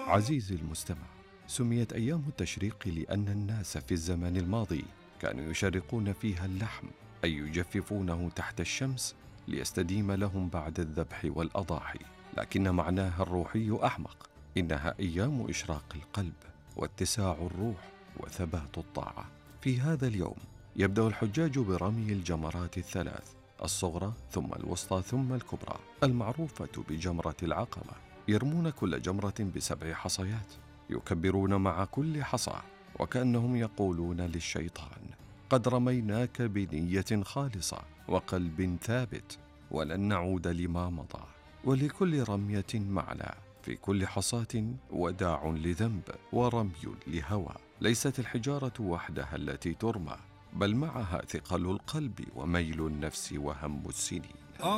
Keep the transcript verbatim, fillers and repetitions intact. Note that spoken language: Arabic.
عزيزي المستمع، سميت أيام التشريق لأن الناس في الزمان الماضي كانوا يشرقون فيها اللحم، أي يجففونه تحت الشمس ليستديم لهم بعد الذبح والأضاحي. لكن معناها الروحي أعمق، إنها أيام إشراق القلب واتساع الروح وثبات الطاعة. في هذا اليوم يبدأ الحجاج برمي الجمرات الثلاث، الصغرى ثم الوسطى ثم الكبرى، المعروفة بجمرة العقبة. يرمون كل جمرة بسبع حصيات، يكبرون مع كل حصى وكأنهم يقولون للشيطان: قد رميناك بنية خالصة وقلب ثابت، ولن نعود لما مضى. ولكل رمية معنى، في كل حصاة وداع لذنب ورمي لهوى. ليست الحجارة وحدها التي ترمى، بل معها ثقل القلب وميل النفس وهم السنين.